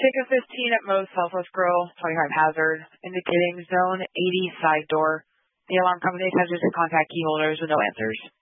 Ticket 15 at Moe's Southwest Grill, 25 Hazard, indicating zone 80 side door. The alarm company attempted to contact key holders with no answers.